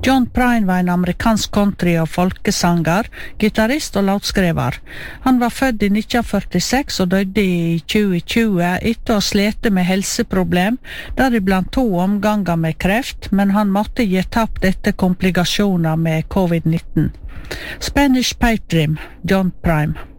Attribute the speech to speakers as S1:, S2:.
S1: John Prine var en amerikansk country- og folkesanger, gitarrist og låtskriver. Han var født i 1946 og døde i 2020 etter å ha slitt med helseproblem, deriblant 2 omganger med kreft, men han måtte gi tapt etter komplikasjoner med covid-19. Spanish Pipe Dream, John Prine.